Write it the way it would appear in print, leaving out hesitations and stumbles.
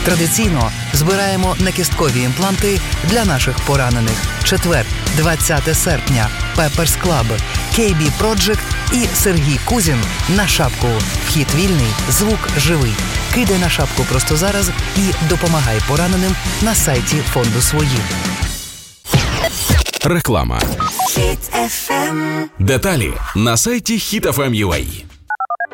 Традиційно збираємо накісткові імпланти для наших поранених. Четвер, 20 серпня. Pepper's Club, KB Project і Сергій Кузін на шапку. Вхід вільний, звук живий. Кидай на шапку просто зараз і допомагай пораненим на сайті фонду «Свої». Реклама. Деталі на сайті HitFM.ua.